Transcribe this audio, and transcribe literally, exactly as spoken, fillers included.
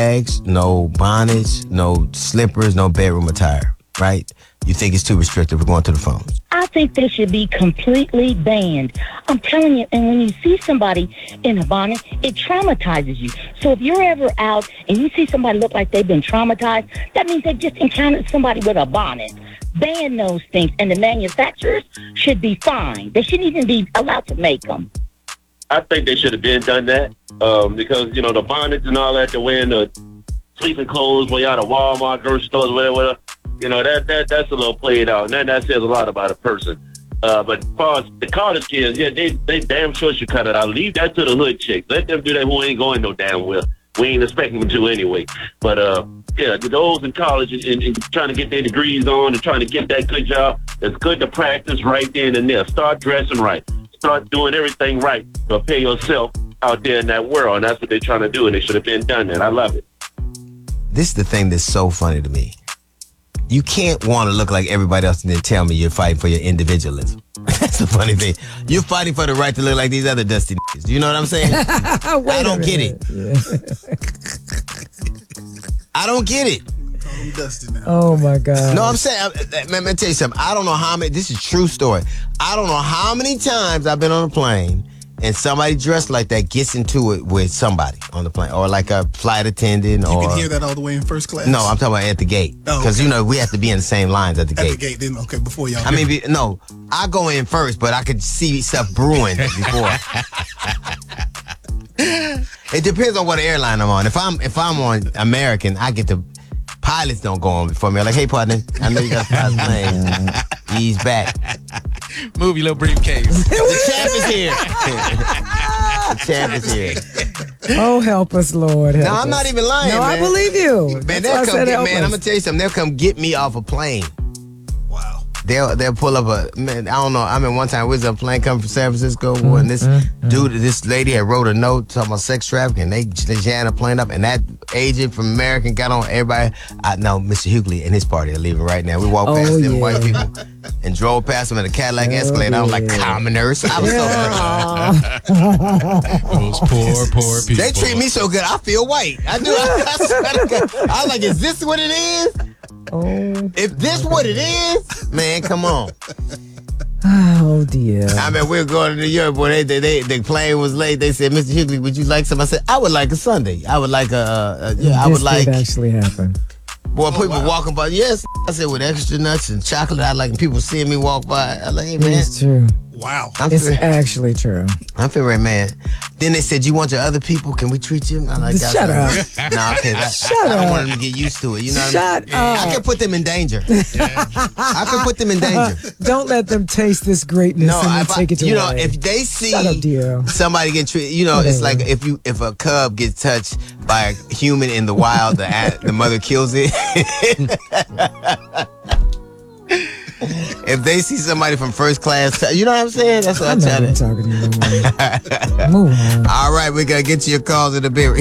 bags, no bonnets, no slippers, no bedroom attire, right? You think it's too restrictive. We're going to the phones. I think they should be completely banned. I'm telling you, and when you see somebody in a bonnet, it traumatizes you. So if you're ever out and you see somebody look like they've been traumatized, that means they just encountered somebody with a bonnet. Ban those things, and the manufacturers should be fined. They shouldn't even be allowed to make them. I think they should have been done that um, because, you know, the bonnets and all that, they're wearing the sleeping clothes when you're out of Walmart, grocery stores, whatever, whatever. You know, that that that's a little played out. And that, that says a lot about a person. Uh, but as far as the college kids, yeah, they, they damn sure should cut it out. Leave that to the hood chicks. Let them do that who ain't going no damn well. We ain't expecting them to anyway. But, uh, yeah, those in college and, and, and trying to get their degrees on and trying to get that good job, it's good to practice right then and there. Start dressing right. Start doing everything right to prepare yourself out there in that world. And that's what they're trying to do, and they should have been done that. I love it. This is the thing that's so funny to me. You can't want to look like everybody else and then tell me you're fighting for your individualism. That's the funny thing. You're fighting for the right to look like these other dusty niggas. You know what I'm saying? I don't get it. Yeah. I don't get it. Oh, my God. No, I'm saying, let me tell you something. I don't know how many, this is a true story. I don't know how many times I've been on a plane and somebody dressed like that gets into it with somebody on the plane, or like a flight attendant. You or, can hear that all the way in first class? No, I'm talking about at the gate. Because, oh, okay. You know, we have to be in the same lines at the at gate. At the gate, then, okay, before y'all. I mean, be, no, I go in first, but I could see stuff brewing before. It depends on what airline I'm on. If I'm if I'm on American, I get to, pilots don't go on before me. I'm like, hey, partner, I know you got five planes. Ease back. Move your little briefcase. The champ is here. The champ is here. Oh, help us, Lord. Help no, I'm us. not even lying, no, man. I believe you. Man, they'll come get, man, I'm going to tell you something. They'll come get me off a plane. Wow. They'll they'll pull up a, man, I don't know. I mean, one time we was on a plane coming from San Francisco, mm-hmm. and this mm-hmm. dude, this lady had wrote a note talking about sex trafficking. They, they jammed a plane up, and that agent from American got on everybody. I know Mister Hughley and his party are leaving right now. We walked oh, past them yeah. white people and drove past them in a Cadillac oh, Escalade. Yeah. I was like, commoners. I was yeah. so Those poor, poor people. They treat me so good, I feel white. I do. I, I, swear to God. I was like, is this what it is? Oh, if this what it is, man, come on. Oh, dear. I mean, we were going to New York, boy. They, they, they, the plane was late. They said, Mister Hughley, would you like some? I said, I would like a sundae. I would like a, a yeah, this I would like. This actually happen. Boy, oh, people wow. walking by. Yes, I said, with extra nuts and chocolate. I like people seeing me walk by. I like, hey, man. It's true. Wow. I'm it's feeling, actually true. I'm feeling mad. Then they said, you want your other people? Can we treat you? I'm like, shut up. No, okay. I, Shut I don't up. want them to get used to it. You know what Shut I mean? up. I can put them in danger. Yeah. I can put them in danger. Don't let them taste this greatness no, and then I, take it you away. know, if they see Shut up, dear. somebody getting treated, you know, Whatever. It's like if you if a cub gets touched by a human in the wild, the the mother kills it. If they see somebody from first class, you know what I'm saying? That's what I'm, I'm trying to. Talking to you no more. Move on. All right, we gotta get to your calls in a bit.